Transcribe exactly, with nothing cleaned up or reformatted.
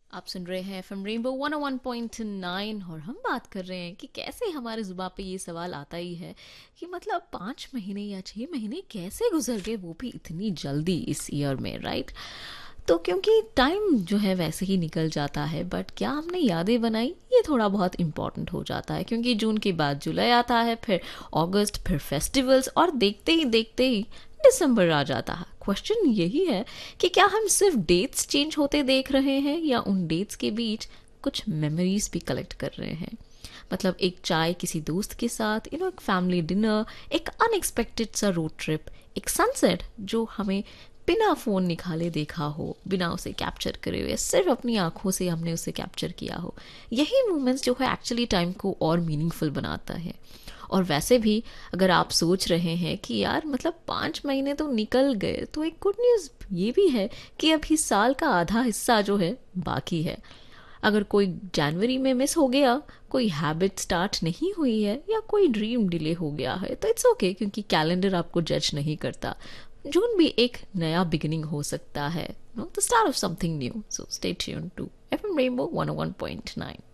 आप सुन रहे हैं एफएम रेनबो वन ओ वन पॉइंट नाइन और हम बात कर रहे हैं कि कैसे हमारे जुबान पे ये सवाल आता ही है कि मतलब पाँच महीने या छः महीने कैसे गुजर गए, वो भी इतनी जल्दी इस ईयर में, राइट? तो क्योंकि टाइम जो है वैसे ही निकल जाता है, बट क्या हमने यादें बनाई, ये थोड़ा बहुत इम्पॉर्टेंट हो जाता है, क्योंकि जून के बाद जुलाई आता है, फिर अगस्त, फिर फेस्टिवल्स, और देखते ही देखते ही दिसंबर आ जाता है। क्वेश्चन यही है कि क्या हम सिर्फ डेट्स चेंज होते देख रहे हैं या उन डेट्स के बीच कुछ मेमोरीज भी कलेक्ट कर रहे हैं। मतलब एक चाय किसी दोस्त के साथ, यू नो एक फैमिली डिनर, एक अनएक्सपेक्टेड सा रोड ट्रिप, एक सनसेट जो हमें बिना फ़ोन निकाले देखा हो, बिना उसे कैप्चर करे हुए, सिर्फ अपनी आंखों से हमने उसे कैप्चर किया हो। यही मोमेंट्स जो है एक्चुअली टाइम को और मीनिंगफुल बनाता है। और वैसे भी अगर आप सोच रहे हैं कि यार मतलब पाँच महीने तो निकल गए, तो एक गुड न्यूज़ ये भी है कि अभी साल का आधा हिस्सा जो है बाकी है। अगर कोई जनवरी में मिस हो गया, कोई हैबिट स्टार्ट नहीं हुई है, या कोई ड्रीम डिले हो गया है, तो इट्स ओके, क्योंकि कैलेंडर आपको जज नहीं करता। जून भी एक नया बिगिनिंग हो सकता है, know the start of something new. So stay tuned to FM rainbow one O one point nine.